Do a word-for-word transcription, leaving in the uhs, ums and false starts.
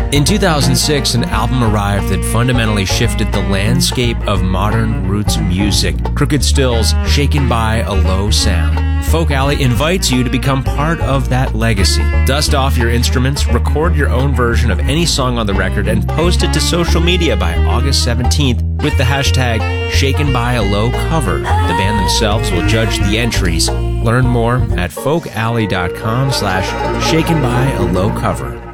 In two thousand six, an album arrived that fundamentally shifted the landscape of modern roots music. Crooked Stills, Shaken by a Low Sound. Folk Alley invites you to become part of that legacy. Dust off your instruments, record your own version of any song on the record, and post it to social media by August seventeenth with the hashtag Shaken by a Low Cover. The band themselves will judge the entries. Learn more at folkalley.com slash shaken by a low cover.